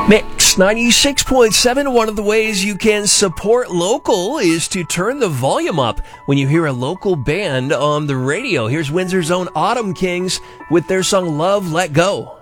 Mix 96.7. One of the ways you can support local is to turn the volume up when you hear a local band on the radio. Here's Windsor's own Autumn Kings with their song Love Let Go.